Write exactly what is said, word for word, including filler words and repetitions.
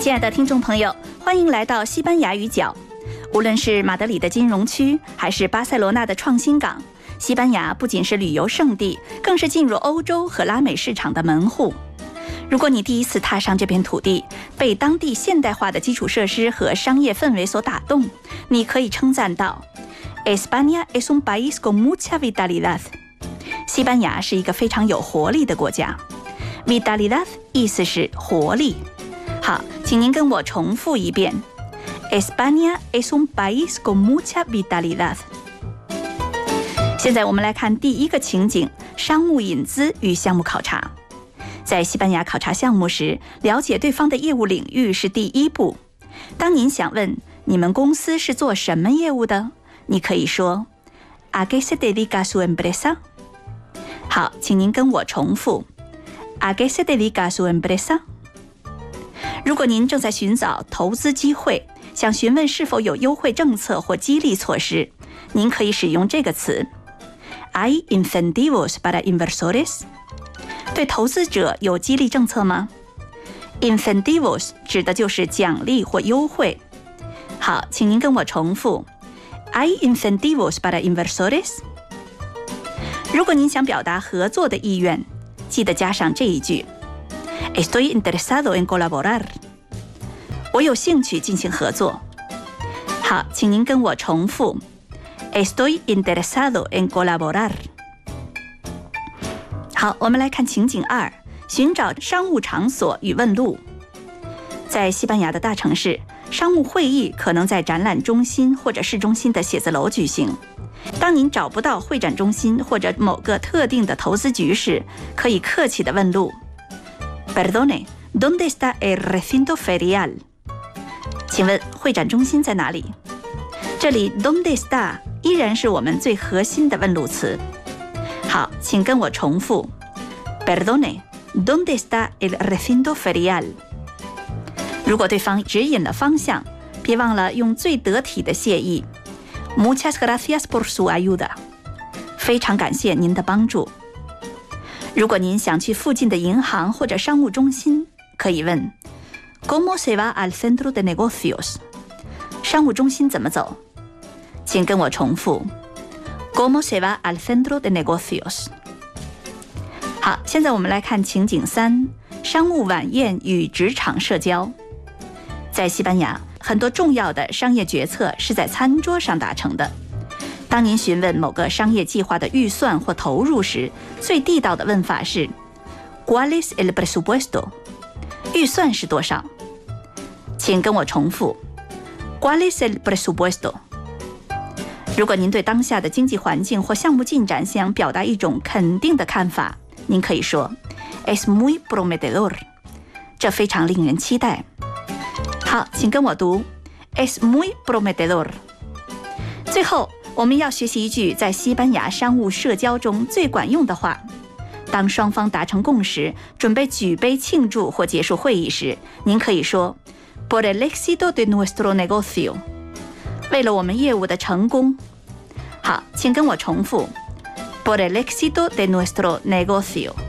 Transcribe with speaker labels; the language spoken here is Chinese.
Speaker 1: 亲爱的听众朋友，欢迎来到西班牙语角。无论是马德里的金融区，还是巴塞罗那的创新港，西班牙不仅是旅游胜地，更是进入欧洲和拉美市场的门户。如果你第一次踏上这片土地，被当地现代化的基础设施和商业氛围所打动，你可以称赞道 España es un país con mucha vitalidad。 西班牙是一个非常有活力的国家。 Vitalidad 意思是活力。好，请您跟我重复一遍 España es un país con mucha vitalidad。 现在我们来看第一个情景，商务引资与项目考察。在西班牙考察项目时，了解对方的业务领域是第一步。当您想问你们公司是做什么业务的，你可以说 ¿A qué se dedica su empresa？ 好，请您跟我重复 ¿A qué se dedica su empresa？ 如果您正在寻找投资机会，想询问是否有优惠政策或激励措施，您可以使用这个词 ¿Hay incentivos para inversores？ 对投资者有激励政策吗？ Incentivos 指的就是奖励或优惠。好，请您跟我重复 ¿Hay incentivos para inversores？ 如果您想表达合作的意愿，记得加上这一句 Estoy interesado en colaborar。 我有兴趣进行合作。好，请您跟我重复 Estoy interesado en colaborar。 好，我们来看情景二，寻找商务场所与问路。在西班牙的大城市，商务会议可能在展览中心或者市中心的写字楼举行。当您找不到会展中心或者某个特定的投资局时，可以客气地问路 Perdone, ¿dónde está el recinto ferial？ 请问会展中心在哪里？这里 ¿dónde está 依然是我们最核心的问路词。好，请跟我重复 Perdone, ¿dónde está el recinto ferial？ 如果对方指引了方向，别忘了用最得体的谢意 Muchas gracias por su ayuda。 非常感谢您的帮助。如果您想去附近的银行或者商务中心，可以问 ¿Cómo se va al centro de negocios？ 商务中心怎么走？请跟我重复 ¿Cómo se va al centro de negocios？ 好，现在我们来看情景三，商务晚宴与职场社交。在西班牙，很多重要的商业决策是在餐桌上达成的。当您询问某个商业计划的预算或投入时，最地道的问法是 ¿Cuál es el presupuesto？ 预算是多少？请跟我重复 ¿Cuál es el presupuesto？ 如果您对当下的经济环境或项目进展想表达一种肯定的看法，您可以说 Es muy prometedor， 这非常令人期待。好，请跟我读 Es muy prometedor。 最后我们要学习一句在西班牙商务社交中最管用的话。当双方达成共识，准备举杯庆祝或结束会议时，您可以说 Por el éxito de nuestro negocio， 为了我们业务的成功。好，请跟我重复 Por el éxito de nuestro negocio。